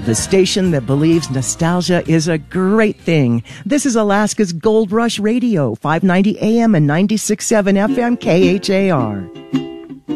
the station that believes nostalgia is a great thing. This is Alaska's Gold Rush Radio, 590 AM and 96.7 FM KHAR.